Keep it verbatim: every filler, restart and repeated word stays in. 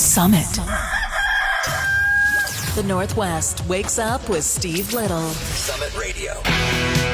Summit. The Northwest wakes up with Steve Little. Summit Radio.